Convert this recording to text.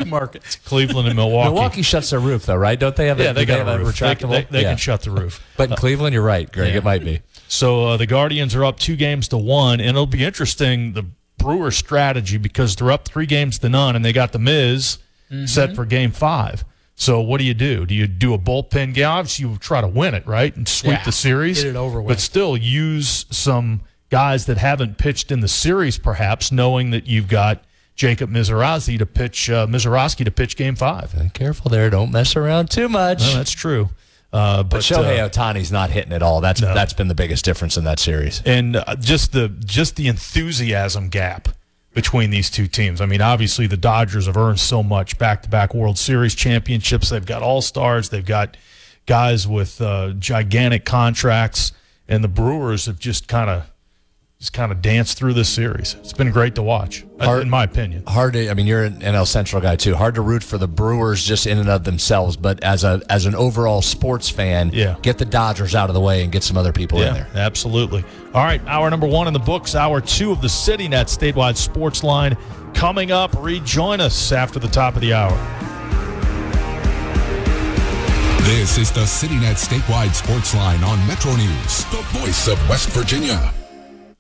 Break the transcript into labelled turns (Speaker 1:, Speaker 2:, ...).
Speaker 1: markets.
Speaker 2: Cleveland and Milwaukee.
Speaker 3: Milwaukee shuts their roof, though, right? Don't they have?
Speaker 2: They got a roof.
Speaker 3: Retractable.
Speaker 2: They can shut the roof.
Speaker 3: But in Cleveland, you're right, Greg.
Speaker 2: Yeah.
Speaker 3: It might be.
Speaker 2: So the Guardians are up 2-1, and it'll be interesting, the Brewers' strategy, because they're up 3-0, and they got the Miz set for Game 5. So what do? Do you do a bullpen game? Obviously, you try to win it, right, and sweep the series.
Speaker 1: Get it over with.
Speaker 2: But still use some guys that haven't pitched in the series, perhaps, knowing that you've got Jacob Mizrachi to pitch Game 5.
Speaker 3: Careful there. Don't mess around too much.
Speaker 2: No, that's true. But
Speaker 3: Shohei Ohtani's not hitting at all. That's been the biggest difference in that series.
Speaker 2: And just the enthusiasm gap between these two teams. I mean, obviously the Dodgers have earned so much back-to-back World Series championships. They've got all-stars. They've got guys with gigantic contracts. And the Brewers have just kind of danced through this series. It's been great to watch, in my opinion.
Speaker 3: You're an NL Central guy too. Hard to root for the Brewers just in and of themselves, but as an overall sports fan, get the Dodgers out of the way and get some other people in there.
Speaker 2: Absolutely. All right, hour number 1 in the books. Hour 2 of the CityNet Statewide Sports Line coming up. Rejoin us after the top of the hour.
Speaker 4: This is the CityNet Statewide Sports Line on Metro News, the voice of West Virginia.